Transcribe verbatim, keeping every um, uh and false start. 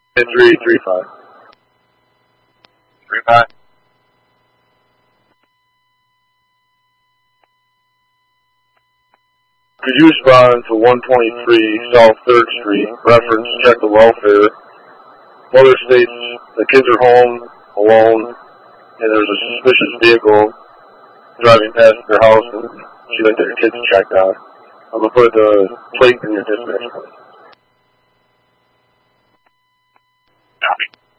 three three five. Three five. Could you respond to one twenty-three South third Street, reference check the welfare. Mother states the kids are home, alone, and there's a suspicious vehicle driving past their house, and she'd like their kids checked out. I'm going to put the plate in your dispatch. Copy.